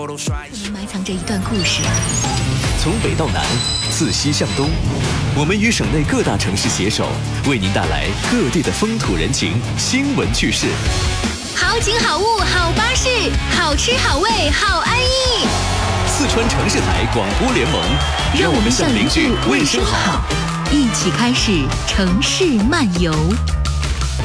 埋藏着一段故事。 从北到南，自西向东，我们与省内各大城市携手，为您带来各地的风土人情、新闻趣事。 好景好物好巴士，好吃好味好安逸。 四川城市台广播联盟，让我们向邻居问声好， 一起开始城市漫游。